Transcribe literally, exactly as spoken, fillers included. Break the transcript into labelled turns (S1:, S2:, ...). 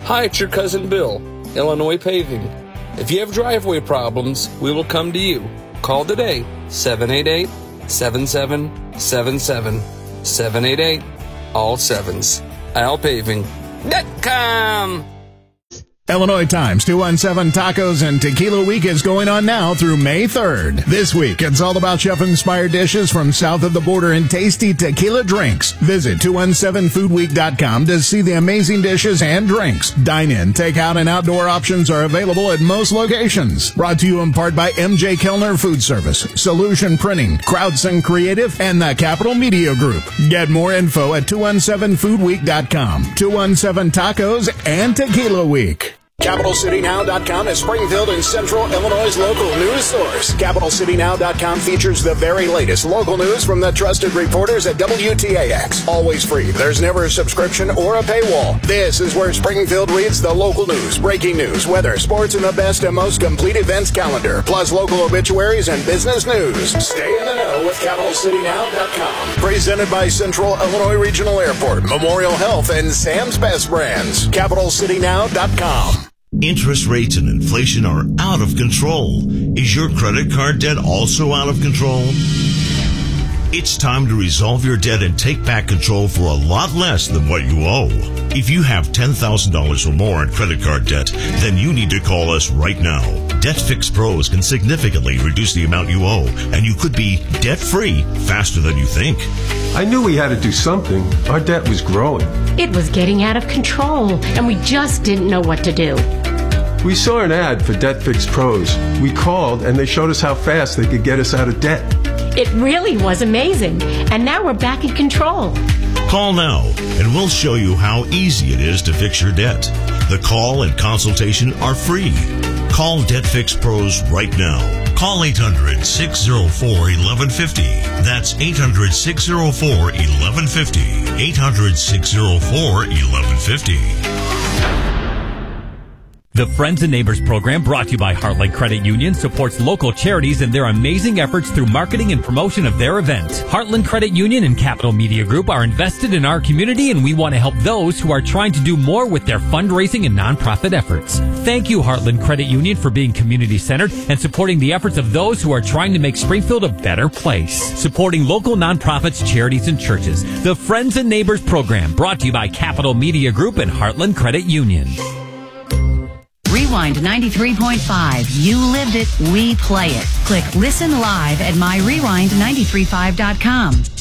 S1: Hi, it's your cousin Bill, Illinois Paving. If you have driveway problems, we will come to you. Call today, seven eight eight, seven seven seven seven, seven eight eight, all sevens. Al Paving dot com.
S2: Illinois Times two one seven Tacos and Tequila Week is going on now through May third. This week, it's all about chef-inspired dishes from south of the border and tasty tequila drinks. Visit two one seven food week dot com to see the amazing dishes and drinks. Dine-in, take-out, and outdoor options are available at most locations. Brought to you in part by M J Kellner Food Service, Solution Printing, Crowdson Creative, and the Capital Media Group. Get more info at two one seven food week dot com. two one seven Tacos and Tequila Week. Capital City Now dot com is Springfield and Central Illinois' local news source. Capital City Now dot com features the very latest local news from the trusted reporters at W T A X. Always free. There's never a subscription or a paywall. This is where Springfield reads the local news, breaking news, weather, sports, and the best and most complete events calendar, plus local obituaries and business news. Stay in the know with Capital City Now dot com. Presented by Central Illinois Regional Airport, Memorial Health, and Sam's Best Brands. Capital City Now dot com.
S3: Interest rates and inflation are out of control. Is your credit card debt also out of control? It's time to resolve your debt and take back control for a lot less than what you owe. If you have ten thousand dollars or more in credit card debt, then you need to call us right now. Debt Fix Pros can significantly reduce the amount you owe, and you could be debt-free faster than you think.
S4: I knew we had to do something. Our debt was growing.
S5: It was getting out of control, and we just didn't know what to do.
S4: We saw an ad for Debt Fix Pros. We called, and they showed us how fast they could get us out of debt.
S5: It really was amazing, and now we're back in control.
S3: Call now, and we'll show you how easy it is to fix your debt. The call and consultation are free. Call Debt Fix Pros right now. Call eight hundred, six oh four, eleven fifty. That's eight hundred, six oh four, eleven fifty. eight hundred, six oh four, eleven fifty.
S6: The Friends and Neighbors program, brought to you by Heartland Credit Union, supports local charities and their amazing efforts through marketing and promotion of their event. Heartland Credit Union and Capital Media Group are invested in our community, and we want to help those who are trying to do more with their fundraising and nonprofit efforts. Thank you, Heartland Credit Union, for being community-centered and supporting the efforts of those who are trying to make Springfield a better place. Supporting local nonprofits, charities, and churches. The Friends and Neighbors program, brought to you by Capital Media Group and Heartland Credit Union.
S7: Rewind ninety-three point five. You lived it, we play it. Click Listen Live at my rewind nine three five dot com.